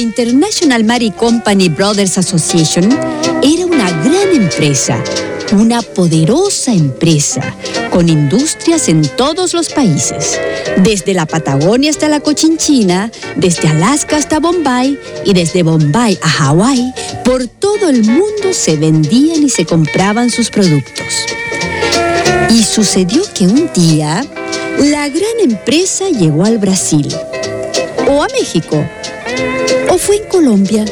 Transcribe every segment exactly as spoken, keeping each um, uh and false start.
International Marine Company Brothers Association era una gran empresa, una poderosa empresa, con industrias en todos los países, desde la Patagonia hasta la Cochinchina, desde Alaska hasta Bombay y desde Bombay a Hawái. Por todo el mundo se vendían y se compraban sus productos. Y sucedió que un día la gran empresa llegó al Brasil, o a México, o fue en Colombia.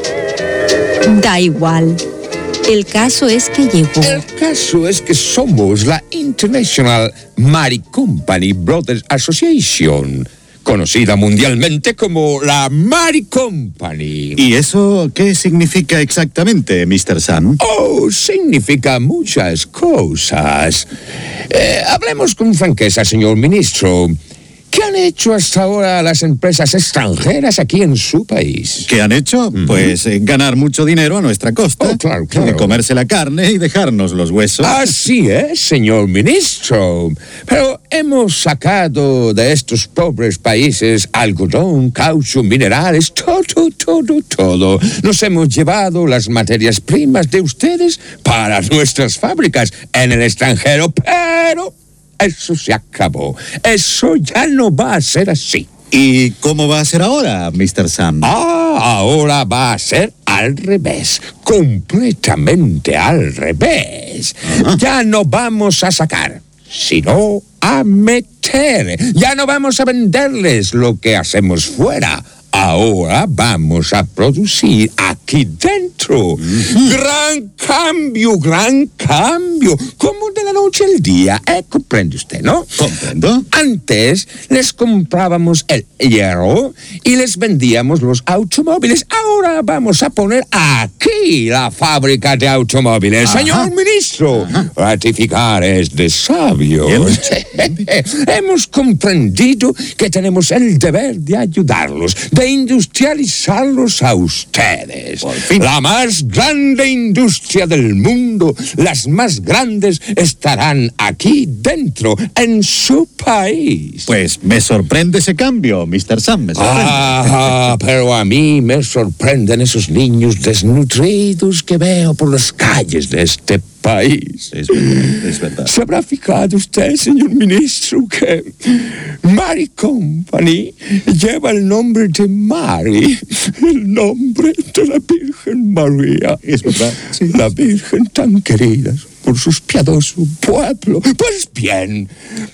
Da igual. El caso es que llegó. El caso es que somos la International Marine Company Brothers Association, conocida mundialmente como la Marine Company. ¿Y eso qué significa exactamente, mister Sam? Oh, significa muchas cosas. Eh, hablemos con franqueza, señor ministro. ¿Qué han hecho hasta ahora las empresas extranjeras aquí en su país? ¿Qué han hecho? Uh-huh. Pues eh, ganar mucho dinero a nuestra costa. Oh, claro, claro. Comerse la carne y dejarnos los huesos. Así es, señor ministro. Pero hemos sacado de estos pobres países algodón, caucho, minerales, todo, todo, todo. Nos hemos llevado las materias primas de ustedes para nuestras fábricas en el extranjero, pero eso se acabó. Eso ya no va a ser así. ¿Y cómo va a ser ahora, mister Sam? Ah, ahora va a ser al revés. Completamente al revés. Uh-huh. Ya no vamos a sacar, sino a meter. Ya no vamos a venderles lo que hacemos fuera. Ahora vamos a producir aquí dentro. Mm-hmm. Gran cambio, gran cambio. Como de la noche al día, ¿eh? ¿Comprende usted, no? Comprendo. Antes les comprábamos el hierro y les vendíamos los automóviles. Ahora vamos a poner aquí la fábrica de automóviles. Ajá. Señor ministro, ajá, ratificar es de sabios. Hemos comprendido que tenemos el deber de ayudarlos, de industrializarlos a ustedes. Por fin. La más grande industria del mundo, las más grandes estarán aquí dentro, en su país. Pues me sorprende ese cambio, mister Sam, me sorprende. Ah, pero a mí me sorprenden esos niños desnutridos que veo por las calles de este país. Es verdad, es verdad. ¿Se habrá fijado usted, señor ministro, que Marine Company lleva el nombre de Mary, el nombre de la Virgen María? Es verdad, sí. La Virgen tan querida por su piadoso pueblo. Pues bien,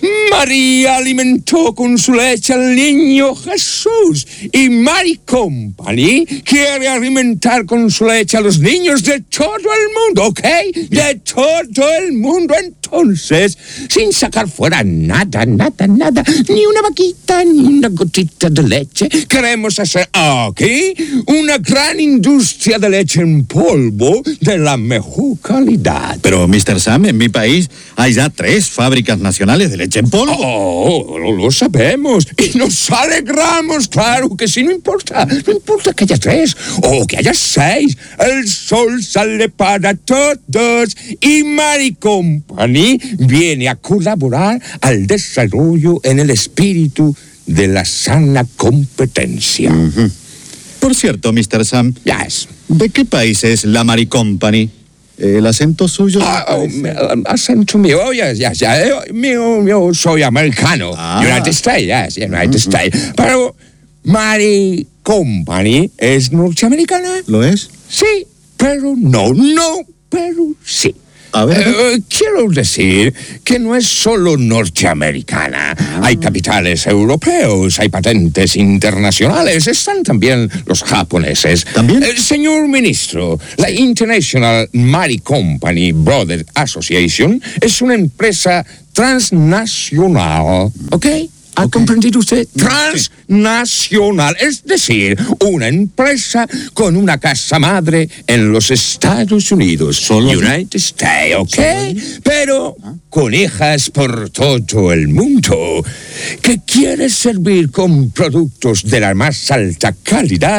María alimentó con su leche al niño Jesús y Marine Company quiere alimentar con su leche a los niños de todo el mundo, ¿ok? De todo el mundo. Entonces, sin sacar fuera nada, nada, nada, ni una vaquita, ni una gotita de leche, queremos hacer aquí una gran industria de leche en polvo de la mejor calidad. Pero, mister Sam, en mi país hay ya tres fábricas nacionales de leche en polvo. Oh, lo, lo sabemos. Y nos alegramos, claro que sí, no importa. No importa que haya tres o que haya seis. El sol sale para todos y Marine Company viene a colaborar al desarrollo en el espíritu de la sana competencia. Uh-huh. Por cierto, mister Sam, Yes. ¿de qué país es la Marine Company? ¿El acento suyo? Ah, oh, me, acento mío, oh, yes, yes, yes. Mío, mío, soy americano. Ah. United States, yes, United uh-huh. States. Pero Marine Company es norteamericana. ¿Lo es? Sí, pero no, no, pero sí. A ver. Uh, quiero decir que no es solo norteamericana. Ah. Hay capitales europeos, hay patentes internacionales, están también los japoneses. ¿También? Uh, señor ministro, la International Marine Company Brothers Association es una empresa transnacional, ¿ok? ¿Ha okay. comprendido usted? Transnacional, es decir, una empresa con una casa madre en los Estados Unidos. ¿Solo? United States, ¿ok? Pero con hijas por todo el mundo, que quiere servir con productos de la más alta calidad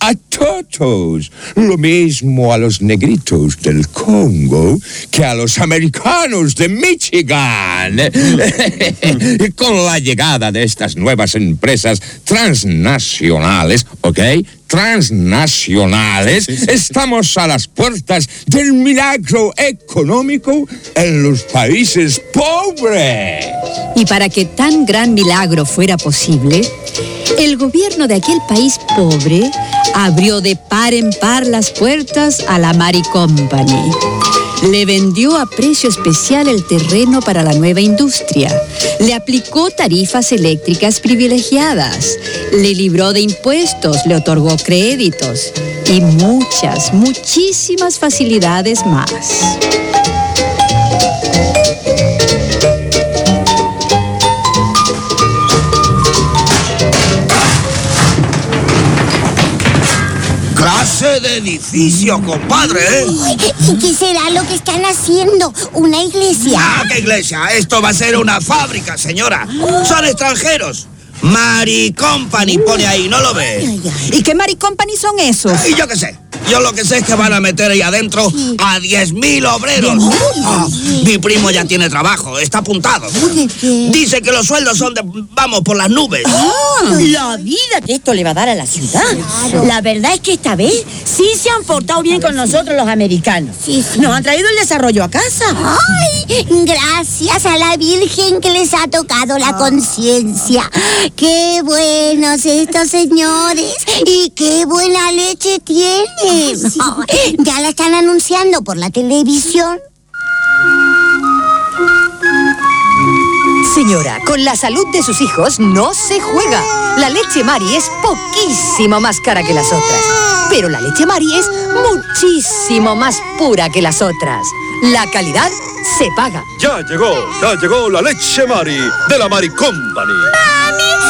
a todos. Lo mismo a los negritos del Congo que a los americanos de Michigan. Con la llegada de estas nuevas empresas transnacionales, ¿ok? transnacionales, sí, sí, sí. Estamos a las puertas del milagro económico en los países pobres. Y para que tan gran milagro fuera posible, el gobierno de aquel país pobre abrió de par en par las puertas a la Mari Company. Le vendió a precio especial el terreno para la nueva industria. Le aplicó tarifas eléctricas privilegiadas. Le libró de impuestos, le otorgó créditos y muchas, muchísimas facilidades más. Clase de edificio, compadre, ¿eh? ¿Y qué será lo que están haciendo? ¿Una iglesia? Ah, ¿qué iglesia? Esto va a ser una fábrica, señora. Son extranjeros. Mari Company pone ahí, ¿no lo ves? ¿Y qué Mari Company son esos? Y yo qué sé. Yo lo que sé es que van a meter ahí adentro a diez mil obreros. Oh, mi primo ya tiene trabajo, está apuntado. Dice que los sueldos son de, vamos, por las nubes. Ah, la vida que esto le va a dar a la ciudad. La verdad es que esta vez sí se han portado bien con nosotros los americanos. Nos han traído el desarrollo a casa. ¡Ay! Gracias a la Virgen que les ha tocado la conciencia. ¡Qué buenos estos señores! ¡Y qué buena leche tienen! Sí. Oh, ya la están anunciando por la televisión. Señora, con la salud de sus hijos no se juega. La leche Mari es poquísimo más cara que las otras. Pero la leche Mari es muchísimo más pura que las otras. La calidad se paga. Ya llegó, ya llegó la leche Mari de la Mari Company. ¡Mami!